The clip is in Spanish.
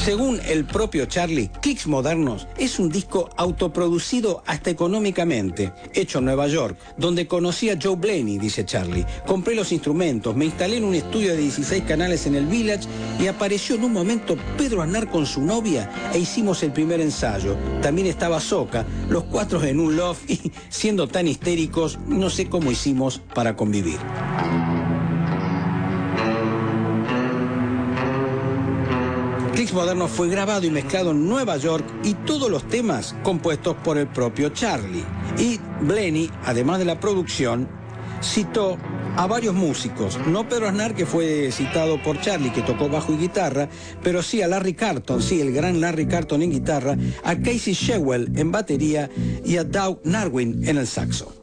Según el propio Charlie, Clicks Modernos es un disco autoproducido hasta económicamente, hecho en Nueva York, donde conocí a Joe Blaney, dice Charlie. Compré los instrumentos, me instalé en un estudio de 16 canales en el Village y apareció en un momento Pedro Aznar con su novia e hicimos el primer ensayo. También estaba Soca, los cuatro en un loft y, siendo tan histéricos, no sé cómo hicimos para convivir. Clicks Modernos fue grabado y mezclado en Nueva York y todos los temas compuestos por el propio Charlie. Y Blaney, además de la producción, citó a varios músicos, no Pedro Aznar, que fue citado por Charlie, que tocó bajo y guitarra, pero sí a Larry Carlton, sí, el gran Larry Carlton en guitarra, a Casey Shewell en batería y a Doug Narwin en el saxo.